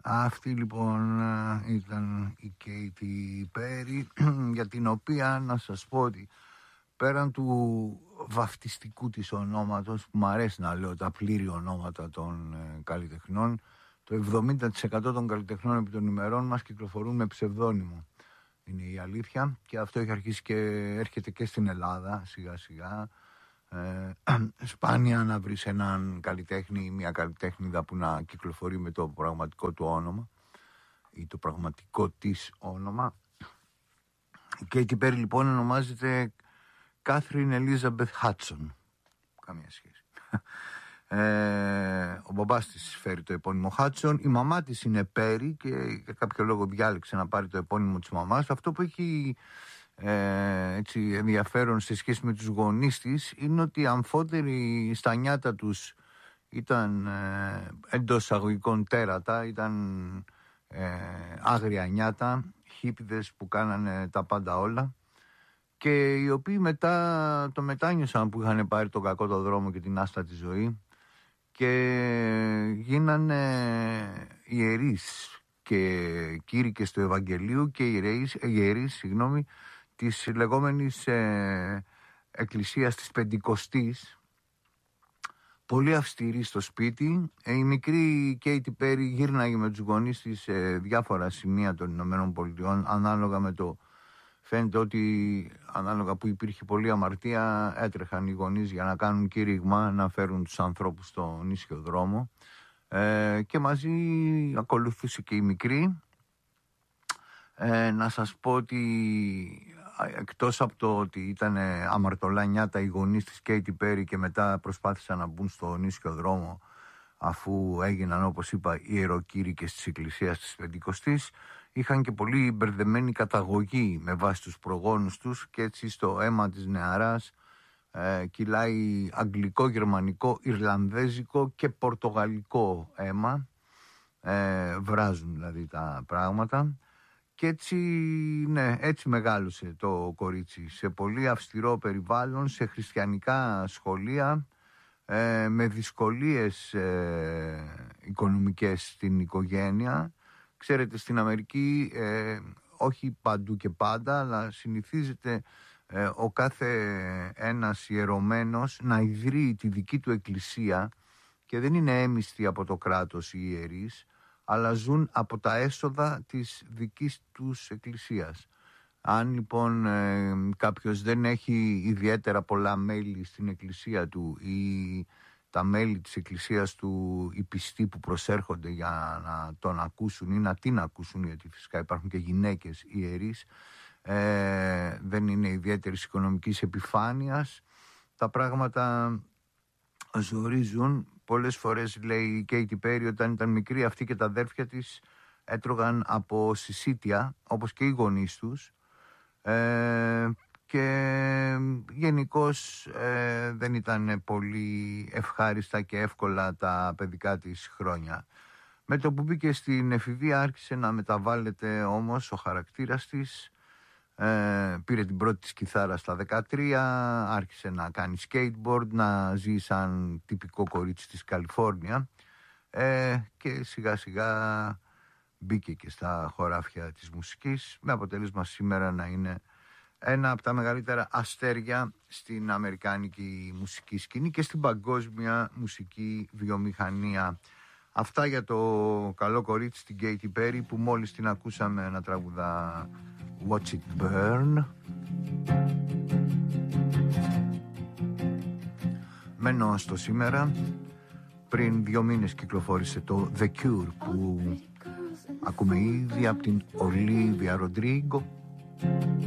Αυτή λοιπόν ήταν η Katy Perry, για την οποία να σας πω ότι πέραν του βαφτιστικού της ονόματος, που μου αρέσει να λέω τα πλήρη ονόματα των καλλιτεχνών, το 70% των καλλιτεχνών επί των ημερών μας κυκλοφορούν με ψευδόνυμο. Είναι η αλήθεια, και αυτό έχει αρχίσει και έρχεται και στην Ελλάδα σιγά σιγά. Σπάνια να βρεις έναν καλλιτέχνη ή μια καλλιτέχνηδα που να κυκλοφορεί με το πραγματικό του όνομα ή το πραγματικό της όνομα. Η Katy Perry λοιπόν ονομάζεται Catherine Elizabeth Hudson. Καμία σχέση. Ο μπαμπάς της φέρει το επώνυμο Hudson. Η μαμά της είναι Perry και για κάποιο λόγο διάλεξε να πάρει το επώνυμο της μαμάς. Αυτό που έχει έτσι ενδιαφέρον σε σχέση με τους γονείς της είναι ότι οι αμφότεροι στα νιάτα τους ήταν εντός εισαγωγικών τέρατα, ήταν άγρια νιάτα, χίπηδες που κάνανε τα πάντα όλα, και οι οποίοι μετά το μετάνιωσαν που είχαν πάρει τον κακό το δρόμο και την άστατη ζωή και γίνανε ιερείς και κήρυκες του Ευαγγελίου και ιερείς της λεγόμενης εκκλησίας της Πεντηκοστής, πολύ αυστηρή στο σπίτι. Η μικρή Katy Perry γύρναγε με τους γονείς της σε διάφορα σημεία των Ηνωμένων Πολιτειών, ανάλογα με το, φαίνεται ότι ανάλογα που υπήρχε πολλή αμαρτία έτρεχαν οι γονείς για να κάνουν κήρυγμα, να φέρουν τους ανθρώπους στον ίσιο δρόμο, και μαζί ακολουθούσε και η μικρή. Να σας πω ότι εκτός από το ότι ήταν αμαρτωλά νιάτα οι γονείς της Katy Perry και μετά προσπάθησαν να μπουν στον ίσιο δρόμο αφού έγιναν, όπως είπα, ιεροκήρυκες της Εκκλησίας της Πεντηκοστής, είχαν και πολύ μπερδεμένη καταγωγή με βάση τους προγόνους τους, και έτσι στο αίμα της νεαράς κυλάει αγγλικό, γερμανικό, ιρλανδέζικο και πορτογαλικό αίμα, βράζουν δηλαδή τα πράγματα. Και έτσι, ναι, έτσι μεγάλωσε το κορίτσι, σε πολύ αυστηρό περιβάλλον, σε χριστιανικά σχολεία, με δυσκολίες οικονομικές στην οικογένεια. Ξέρετε, στην Αμερική, όχι παντού και πάντα, αλλά συνηθίζεται ο κάθε ένας ιερωμένος να ιδρύει τη δική του εκκλησία, και δεν είναι έμιστοι από το κράτος οι ιερείς, αλλά ζουν από τα έσοδα της δικής τους εκκλησίας. Αν λοιπόν κάποιος δεν έχει ιδιαίτερα πολλά μέλη στην εκκλησία του, ή τα μέλη της εκκλησίας του, οι πιστοί που προσέρχονται για να τον ακούσουν ή να την ακούσουν, γιατί φυσικά υπάρχουν και γυναίκες ιερείς, δεν είναι ιδιαίτερης οικονομικής επιφάνειας, τα πράγματα ζορίζουν. Πολλές φορές, λέει η Katy Perry, όταν ήταν μικρή, αυτή και τα αδέρφια της έτρωγαν από συσίτια, όπως και οι γονείς τους, και γενικώς δεν ήταν πολύ ευχάριστα και εύκολα τα παιδικά της χρόνια. Με το που μπήκε στην εφηβεία άρχισε να μεταβάλλεται όμως ο χαρακτήρας της. Πήρε την πρώτη της κιθάρα στα 13, άρχισε να κάνει skateboard, να ζει σαν τυπικό κορίτσι της Καλιφόρνια, και σιγά σιγά μπήκε και στα χωράφια της μουσικής, με αποτέλεσμα σήμερα να είναι ένα από τα μεγαλύτερα αστέρια στην αμερικάνικη μουσική σκηνή και στην παγκόσμια μουσική βιομηχανία. Αυτά για το καλό κορίτσι, την Katy Perry, που μόλις την ακούσαμε να τραγουδά Watch It Burn. Μένω στο σήμερα. Πριν 2 μήνες κυκλοφόρησε το The Cure, που ακούμε ήδη από την Olivia Rodrigo.